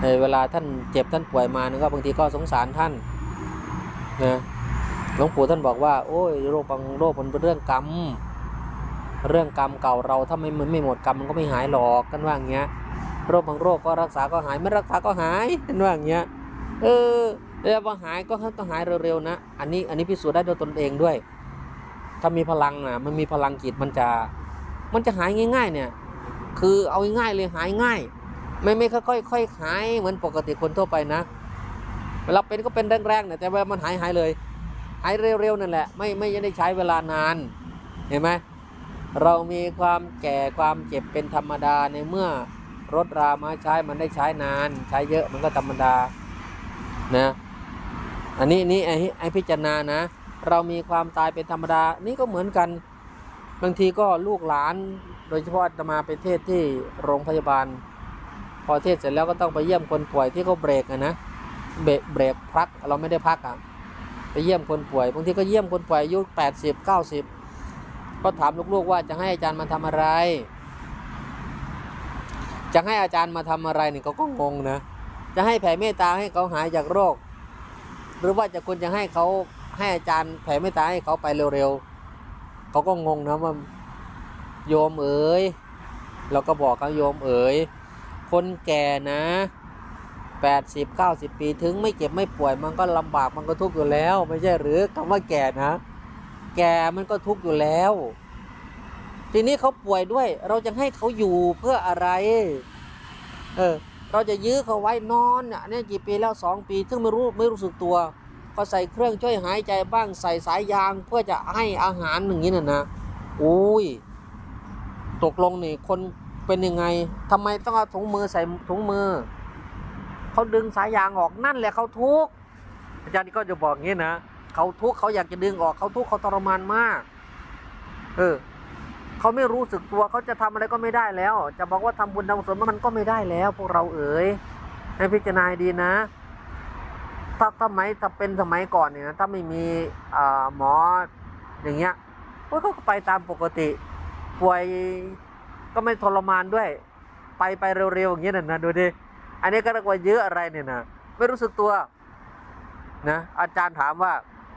เวลาท่านเจ็บท่านป่วยมานี่ก็บางทีก็สงสารท่านนะหลวงปู่ท่านบอกว่าโอ้ยโรคบางโรคมันเป็นเรื่องกรรมเก่าเราถ้าไม่หมดกรรมมันก็ไม่หายหรอกกันว่าอย่างเงี้ยโรคบางโรคก็รักษาก็หายไม่รักษาก็หายกันว่าอย่างเงี้ยแล้วพอหายก็ต้องหายเร็วๆนะอันนี้พิสูจน์ได้ด้วยตนเองด้วยถ้ามีพลังนะมันมีพลังจิตมันจะหายง่ายๆเนี่ยคือเอาง่ายๆเลยหายง่ายไม่ค่อยหายเหมือนปกติคนทั่วไปนะเวลาเป็นก็เป็นแรงๆเนี่ยแต่ว่ามันหายเลยหายเร็วๆนั่นแหละไม่ได้ใช้เวลานานเห็นไหมเรามีความแก่ความเจ็บเป็นธรรมดาในเมื่อรถรามาใช้มันได้ใช้นานใช้เยอะมันก็ธรรมดานะอันนี้ไอ้พิจารณานะเรามีความตายเป็นธรรมดานี่ก็เหมือนกันบางทีก็ลูกหลานโดยเฉพาะจะมาไปเทศที่โรงพยาบาลพอเทศเสร็จแล้วก็ต้องไปเยี่ยมคนป่วยที่เขาเบรกนะเบรกพักเราไม่ได้พักไปเยี่ยมคนป่วยบางทีก็เยี่ยมคนป่วยอายุ80-90ก็ถามลูกๆว่าจะให้อาจารย์มาทำอะไรจะให้อาจารย์มาทำอะไรนี่เขาก็งงนะจะให้แผ่เมตตาให้เขาหายจากโรคหรือว่าคุณจะให้เขาให้อาจารย์แผ่เมตตาให้เขาไปเร็วๆเขาก็งงนะว่าโยมเอ๋ยเราก็บอกเขาโยมเอ๋ยคนแก่นะ80-90 ปีถึงไม่เจ็บไม่ป่วยมันก็ลำบากมันก็ทุกข์อยู่แล้วไม่ใช่หรือคำว่าแก่นะแก่มันก็ทุกข์อยู่แล้วทีนี้เขาป่วยด้วยเราจะให้เขาอยู่เพื่ออะไรเราจะยื้อเขาไว้นอนเนี่ยกี่ปีแล้ว2 ปีซึ่งไม่รู้สึกตัวก็ใส่เครื่องช่วยหายใจบ้างใส่สายยางเพื่อจะให้อาหารอย่างนี้นะอุ้ยตกลงนี่คนเป็นยังไงทำไมต้องเอาถุงมือใส่ถุงมือเขาดึงสายยางออกนั่นแหละเขาทุกข์อาจารย์ก็จะบอกงี้นะเขาทุกข์เขาอยากจะดึงออกเขาทุกข์เขาทรมานมากเขาไม่รู้สึกตัวเขาจะทำอะไรก็ไม่ได้แล้วจะบอกว่าทำบุญทำกุศลมันก็ไม่ได้แล้วพวกเราเอ๋ยให้พิจารณาดีนะถ้าเป็นสมัยก่อนเนี่ยนะถ้าไม่มีหมออย่างเงี้ยเขาก็ไปตามปกติป่วยก็ไม่ทรมานด้วยไปเร็วๆอย่างเงี้ยนะดูดิอันนี้ก็เรียกว่าเยอะอะไรเนี่ยนะไม่รู้สึกตัวนะอาจารย์ถามว่า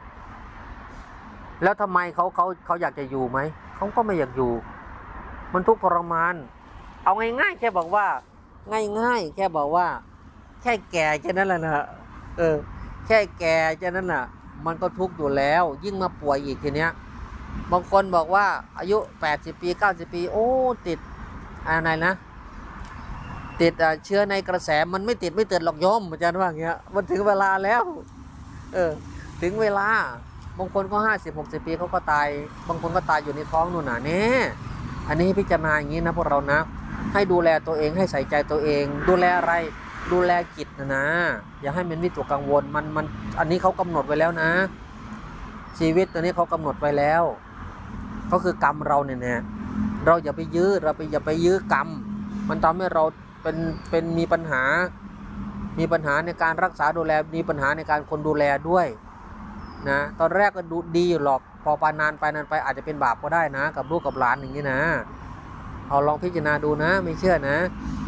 แล้วทำไมเขาอยากจะอยู่ไหมเขาก็ไม่อยากอยู่มันทุกข์ทรมานเอาง่ายๆแค่บอกว่าง่ายๆแค่บอกว่าแค่แก่แค่นั้นแหละนะแค่แก่แค่นั้นน่ะมันก็ทุกข์อยู่แล้วยิ่งมาป่วยอีกทีเนี้ยบางคนบอกว่าอายุ80 ปี90 ปีโอ้ติดอะไรนะติดเชื้อในกระแสมันไม่ติดหรอกโยมอาจารย์ว่าอย่างเงี้ยมันถึงเวลาแล้วถึงเวลาบางคนก็50-60 ปีเขาก็ตายบางคนก็ตายอยู่ในท้องนู่นน่ะเนี่ยอันนี้พิจารณาอย่างนี้นะพวกเรานะให้ดูแลตัวเองให้ใส่ใจตัวเองดูแลอะไรดูแลจิตนะอย่าให้มันวิตกกังวลมันอันนี้เขากำหนดไว้แล้วนะชีวิตตัวนี้เขากำหนดไว้แล้วก็คือกรรมเราเนี่ยเราอย่าไปยื้ออย่าไปยื้อกรรมมันทำให้เราเป็นมีปัญหาในการรักษาดูแลมีปัญหาในการคนดูแลด้วยนะตอนแรกก็ดูดีอยู่หรอกพอนานไปอาจจะเป็นบาปก็ได้นะกับลูกกับหลานอย่างนี้นะเอาลองพิจารณาดูนะไม่เชื่อนะ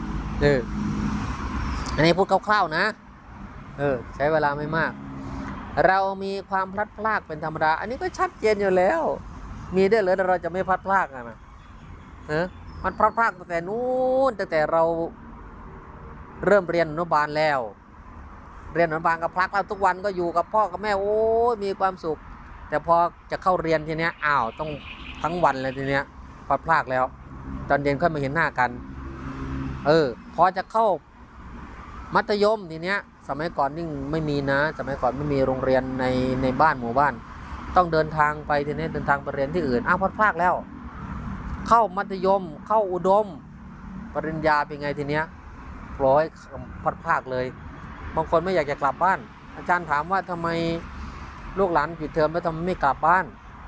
อันนี้พูดคร่าวๆนะใช้เวลาไม่มากเรามีความพลัดพรากเป็นธรรมดาอันนี้ก็ชัดเจนอยู่แล้วมีได้เลยเราจะไม่พลัดพรากนะมันพลัดพรากตั้งแต่นู้นตั้งแต่เราเริ่มเรียนอนุบาลแล้วเรียนอนุบาลกับพลักแล้วทุกวันก็อยู่กับพ่อกับแม่โอ้มีความสุขแต่พอจะเข้าเรียนทีเนี้ยต้องทั้งวันเลยทีเนี้ยพลัดพรากแล้วตอนเย็นค่อยมาเห็นหน้ากันพอจะเข้ามัธยมทีเนี้ยสมัยก่อนนี่ไม่มีนะสมัยก่อนไม่มีโรงเรียนในบ้านหมู่บ้านต้องเดินทางไปทีนี้เดินทางไปเรียนที่อื่นพลัดพรากแล้วเข้ามัธยมเข้าอุดมปริญญาเป็นไงทีเนี้ยร้อยพลัดพรากเลยบางคนไม่อยากจะกลับบ้านอาจารย์ถามว่าทำไมลูกหลานปิดเทอมแล้วทำไมไม่กลับบ้าน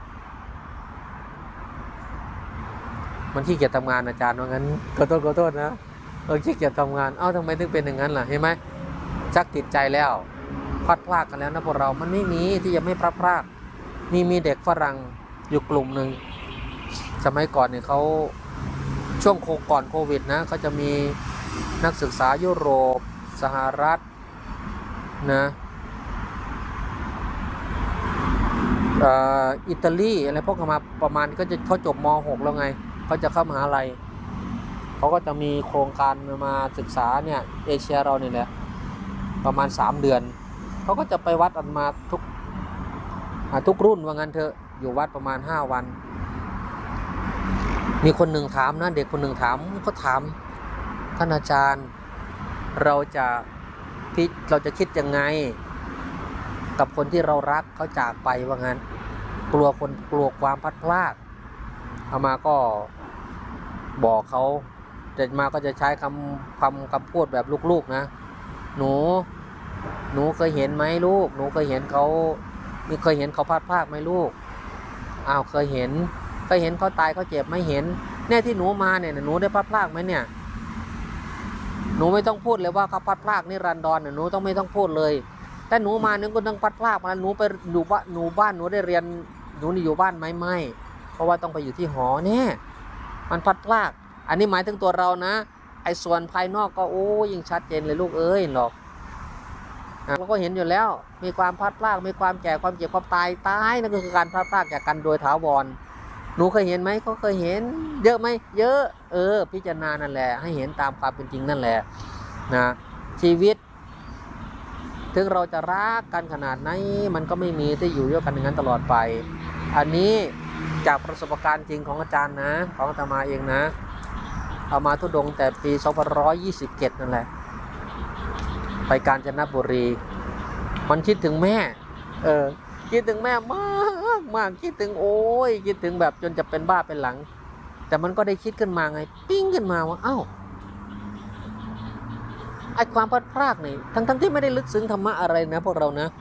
มันขี้เกียจทำงานอาจารย์ว่างั้นขอโทษนะขี้เกียจทำงานทำไมถึงเป็นอย่างนั้นล่ะเห็นไหมชักติดใจแล้วพลัดพรากกันแล้วนะพวกเรามันไม่มีที่จะไม่พลัดพรากมีเด็กฝรั่งอยู่กลุ่มหนึ่งสมัยก่อนเนี่ยเขาช่วงก่อนโควิดนะเขาจะมีนักศึกษายุโรปสหรัฐนะอิตาลีอะไรพวกเขามาประมาณก็จะเขาจบม.6 แล้วไงเขาจะเข้ามหาลัยเขาก็จะมีโครงการมาศึกษาเนี่ยเอเชียเราเนี่ยแหละประมาณ3 เดือนเขาก็จะไปวัดอันมาทุกรุ่นว่างั้นเถอะอยู่วัดประมาณ5 วันมีคนหนึ่งถามนะเด็กคนหนึ่งถามก็ถามท่านอาจารย์เราจะคิดยังไงกับคนที่เรารักเขาจากไปว่างั้นกลัวความพลัดพรากเอามาก็บอกเขาแต่มาก็จะใช้คำพูดแบบลูกๆนะหนูเคยเห็นไหมลูกหนูเคยเห็นเขาพลัดพรากไหมลูกอ้าวเคยเห็นเขาตายเขาเจ็บไม่เห็นเนี่ยที่หนูมาเนี่ยหนูได้พลัดพรากไหมเนี่ยหนูไม่ต้องพูดเลยว่าเขาพลัดพรากนิรันดรหนูไม่ต้องพูดเลยแต่หนูมานึงก็ต้องพลัดพรากมาหนูไปอยู่บ้านหนูได้เรียนหนูนี่อยู่บ้านไหมไม่เพราะว่าต้องไปอยู่ที่หอเนี่ยมันพลัดพรากอันนี้หมายถึงตัวเรานะไอ้ส่วนภายนอกก็โอ้ยิ่งชัดเจนเลยลูกเอ้ยหรอกเราก็เห็นอยู่แล้วมีความพลัดพรากมีความแก่ความเจ็บความตายนั่นก็คือการพลัดพรากจากกันโดยถาวรหนูเคยเห็นไหมเขาเคยเห็นเยอะไหมเยอะพิจารณานั่นแหละให้เห็นตามความเป็นจริงนั่นแหละนะชีวิตถึงเราจะรักกันขนาดไหนมันก็ไม่มีที่อยู่ด้วยกันอย่างนั้นตลอดไปอันนี้จากประสบการณ์จริงของอาจารย์นะของอาตมาเองนะเอามาธุดงค์แต่ปี2527นั่นแหละไปกาญจนบุรีมันคิดถึงแม่คิดถึงแม่มากคิดถึงคิดถึงแบบจนจะเป็นบ้าเป็นหลังแต่มันก็ได้คิดขึ้นมาไงปิ้งขึ้นมาว่าไอ้ความพลัดพรากนี่ทั้งที่ไม่ได้ลึกซึ้งธรรมะอะไรนะพวกเรานะ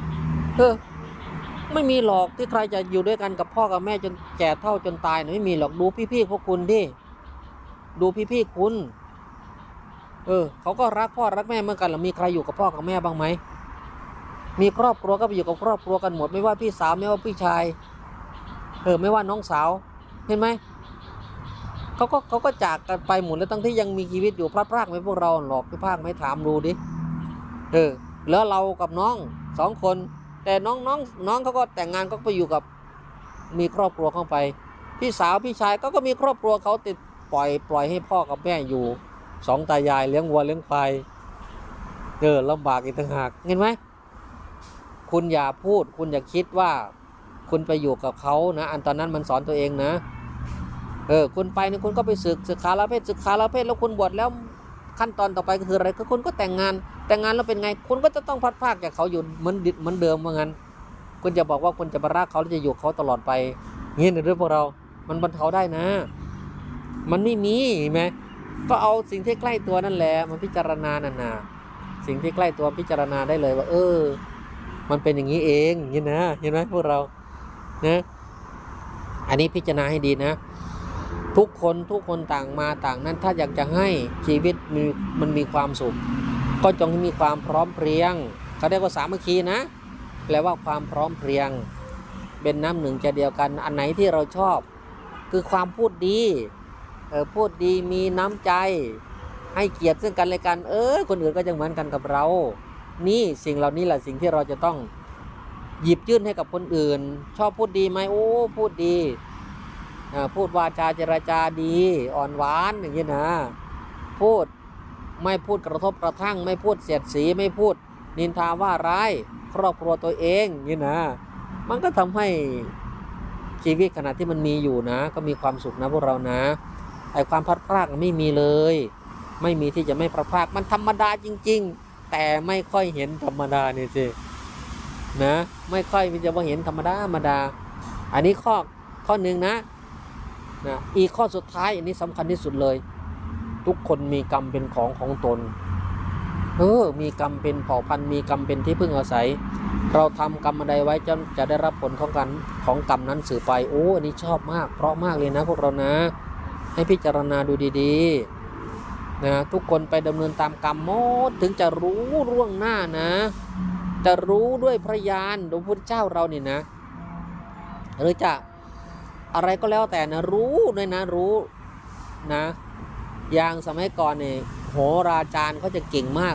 ไม่มีหรอกที่ใครจะอยู่ด้วยกันกับพ่อกับแม่จนแก่เฒ่าจนตายไม่มีหรอกดูพี่ๆพวกคุณดิดูพี่ๆคุณเขาก็รักพ่อรักแม่เหมือนกันหรือมีใครอยู่กับพ่อกับแม่บ้างไหมมีครอบครัวก็ไปอยู่กับครอบครัวกันหมดไม่ว่าพี่สาวไม่ว่าพี่ชายไม่ว่าน้องสาวเห็นไหมเขาก็จากกันไปหมดแล้วตั้งที่ยังมีชีวิตอยู่พลัดพรากไหมพวกเราหรอกพี่ภาคไม่ถามดูดิแล้วเรากับน้อง2 คนแต่น้องเขาก็แต่งงานก็ไปอยู่กับมีครอบครัวเข้าไปพี่สาวพี่ชายก็มีครอบครัวเขาติดปล่อยให้พ่อกับแม่อยู่2 ตายายเลี้ยงวัวเลี้ยงควายลำบากอีกต่างหากเห็นไหมคุณอย่าพูดคุณอย่าคิดว่าคุณไปอยู่กับเขานะอันตอนนั้นมันสอนตัวเองนะคุณไปนี่คุณก็ไปศึกษาละเพศแล้วคุณบวชแล้วขั้นตอนต่อไปก็คืออะไรก็คุณก็แต่งงานแล้วเป็นไงคุณก็จะต้องพลัดพรากจากเขาอยู่เหมือนเดิมว่างั้นคุณจะบอกว่าคุณจะมารักเขาแล้วจะอยู่เขาตลอดไปเงี้ยในเรื่องพวกเรามันบรรเทาได้นะมันไม่มีเห็นไหมก็เอาสิ่งที่ใกล้ตัวนั่นแหละมาพิจารณาน่ะสิ่งที่ใกล้ตัวพิจารณาได้เลยว่ามันเป็นอย่างนี้เองเห็นนะเห็นไหมพวกเรานะอันนี้พิจารณาให้ดีนะทุกคนต่างมาต่างนั้นถ้าอยากจะให้ชีวิตมันมีความสุขก็จงมีความพร้อมเพรียงเขาเรียกว่าสามัคคีนะแปลว่าความพร้อมเพรียงเป็นน้ำหนึ่งใจเดียวกันอันไหนที่เราชอบคือความพูดดีพูดดีมีน้ำใจให้เกียรติซึ่งกันและกันคนอื่นก็จะเหมือนกันกับเรานี่สิ่งเหล่านี้แหละสิ่งที่เราจะต้องหยิบยื่นให้กับคนอื่นชอบพูดดีไหมพูดดีพูดวาจาเจรจาดีอ่อนหวานอย่างนี้นะไม่พูดกระทบกระทั่งไม่พูดเสียดสีไม่พูดนินทาว่าร้ายครอบครัวตัวเองอย่างนี้นะมันก็ทำให้ชีวิตขณะที่มันมีอยู่นะก็มีความสุขนะพวกเรานะไอ้ความพลัดพรากไม่มีเลยไม่มีที่จะไม่พลัดพรากมันธรรมดาจริงๆแต่ไม่ค่อยเห็นธรรมดานี่สินะไม่ค่อยมีจะว่าเห็นธรรมดาอันนี้ข้อหนึ่งนะอีกข้อสุดท้ายอันนี้สำคัญที่สุดเลยทุกคนมีกรรมเป็นของตนมีกรรมเป็นเผ่าพันธุ์มีกรรมเป็นที่พึ่งอาศัยเราทำกรรมใดไว้จะได้รับผลของกรรมนั้นสืบไปอันนี้ชอบมากเพราะมากเลยนะพวกเรานะให้พิจารณาดูดีๆนะทุกคนไปดำเนินตามกรรมหมดถึงจะรู้ล่วงหน้านะจะรู้ด้วยพระญาณของพระพุทธเจ้าเรานี่นะหรือจะอะไรก็แล้วแต่นะรู้ด้วยนะรู้นะอย่างสมัยก่อนเนี่ยโหราจารย์เขาจะเก่งมาก